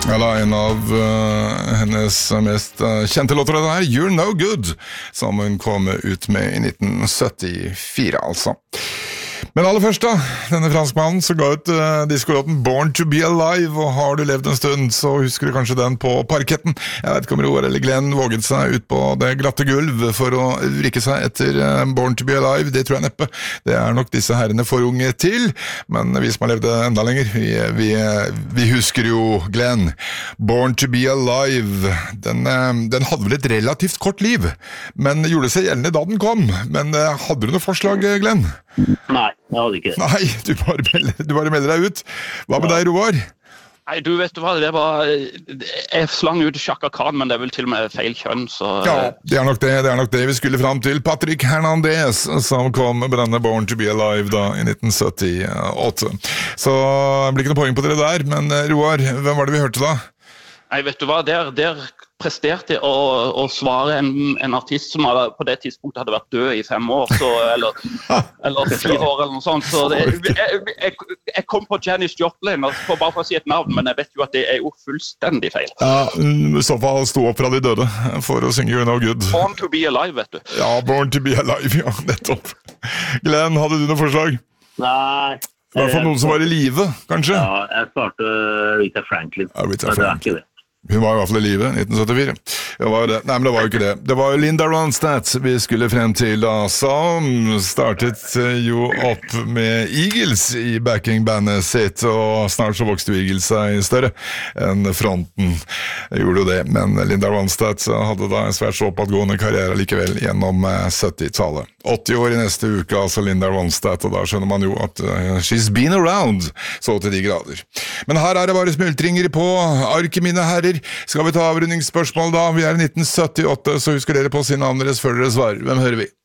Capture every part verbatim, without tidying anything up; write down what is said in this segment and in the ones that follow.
Ja, da, en av uh, hennes mest uh, kjente låter det her, You're No Good, som hun kom ut med i nitten syttifire, altså. Men aller først da, denne franskmannen som ga ut uh, diskolåten Born to be Alive, og har du levd en stund, så husker du kanskje den på parketten. Jeg vet ikke om Roar eller Glenn våget seg ut på det glatte gulv for å vrikke seg etter uh, Born to be Alive, det tror jeg neppe. Det er nok disse herrene for unge til, men vi som har levd enda lenger, vi, vi, vi husker jo Glenn. Born to be Alive, den, uh, den hadde vel et relativt kort liv, men gjorde seg gjeldende da den kom. Men uh, hadde du noe forslag, Glenn? Nei, jeg hadde ikke det. Nei, du bare, melder, du bare melder deg ut. Hva med deg, Roar? Nei, du vet hva, det var... Jeg slang ut Chaka Khan, men det er vel til og med feil kjønn, så... Ja, det er nok det, det er nok det vi skulle fram til. Patrick Hernandez, som kom med denne Born to be Alive da, i nitten syttiåtte. Så det blir ikke noe poeng på dere der, men Roar, hvem var det vi hørte da? Nei, vet du hva, der, der presterte jeg å, å svare en, en artist som hadde, på det tidspunktet hadde vært død i fem år, så, eller, eller fire år eller noe sånt. Så det, jeg, jeg, jeg kom på Janis Joplin, for bare for å si et navn, men jeg vet jo at det er jo fullstendig feil. Ja, i så fall stå opp fra de døde for å synge You're No Good. Born to be Alive, vet du. Ja, Born to be Alive, ja, nettopp. Glenn, hadde du noe forslag? Nei. I hvert fall noen som var i live, kanskje? Ja, jeg svarte Rita Franklin. Ja, Rita Men det er ikke det. Hun var i hvert fall i live, nitten syttifire. Det var det. Nei, men det var jo ikke det. Det var jo Linda Ronstadt vi skulle frem til da, som startet jo opp med Eagles i backingbandet sitt, og snart så vokste jo Eagles seg større enn fronten. Jeg gjorde jo det, men Linda Ronstadt hadde da en svært så oppadgående karriere likevel gjennom syttitallet. åtti år i neste uke, altså Linda Ronstadt, og da skjønner man jo at uh, she's been around, så til de grader. Men her er det bare smultringer på arket, mine herrer. Skal vi ta avrundingsspørsmål da? Vi er i nitten syttiåtte, så husker dere på sin navn deres før dere svarer. Hvem hører vi?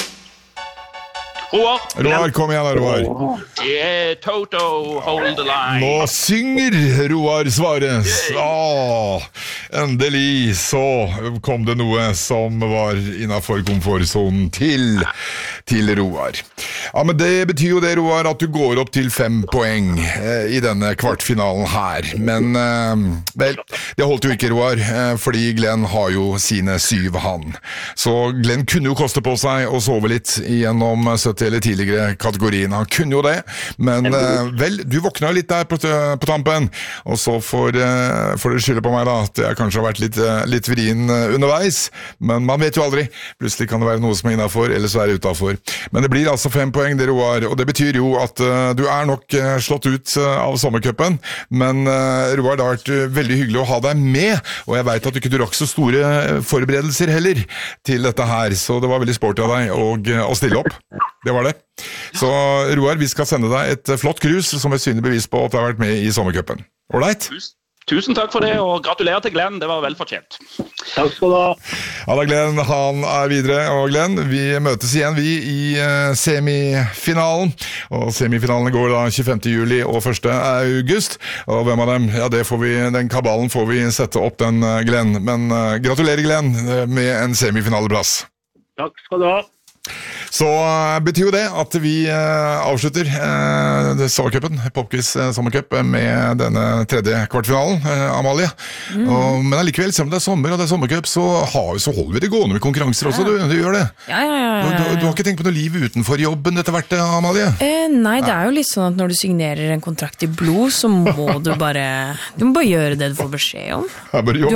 Roar. Roar, kom igjen da, Roar. Det er Toto, hold the line. Nå synger Roar svaret. Åh, endelig så kom det noe som var innenfor komfortzonen til, til Roar. Ja, men det betyr jo det, Roar, at du går opp til fem poeng eh, i denne kvartfinalen her. Men, eh, vel, det holdt jo ikke, Roar, eh, fordi Glenn har jo sine syv han. Så Glenn kunne jo koste på seg å sove litt gjennom sytti eller tidligere kategorien. Han kunne jo det, men eh, vel, du våkna litt der på, på tampen, og så får, eh, får du skylde på meg da, at jeg kanskje har vært litt, litt vrien underveis, men man vet jo aldri. Plutselig kan det være noe som er innenfor, eller så er det utenfor. Men det blir altså fem poeng, det Roar, og det betyr jo at uh, du er nok uh, slått ut uh, av sommercupen, men uh, Roar, det har vært uh, veldig hyggelig å ha deg med, og jeg vet at du ikke rakk så store uh, forberedelser heller til dette her, så det var veldig sporty av deg og, uh, å stille opp. Det var det. Så Roar, vi skal sende deg et uh, flott krus som et synlig bevis på at du har vært med i sommercupen. Alright? Tusen takk for det, og gratulerer til Glenn, det var vel fortjent. Takk skal du ha. Ja da, Glenn, han er videre, og Glenn, vi møtes igjen vi i uh, semifinalen, og semifinalene går da tjuefemte juli og første august, og hvem av dem, ja det får vi, den kabalen får vi sette opp den, uh, Glenn, men uh, gratulerer Glenn med en semifinaleplass. Takk skal du ha. Så uh, betyr jo det at vi uh, avslutter uh, sommercupen, Popquiz uh, sommercup, med denne tredje kvartfinalen, uh, Amalie. Mm. Og, men allikevel, selv om det er sommer og det er sommercup, så, har, så holder vi det gående med konkurranser også, ja. du, du gjør det. Ja, ja, ja, ja. Du, du, du har ikke tenkt på noe liv utenfor jobben etter hvert, Amalie? Eh, nei, det er jo litt sånn at når du signerer en kontrakt i blod, så må du bare, du må bare gjøre det du får beskjed om. Ja, bare jobb.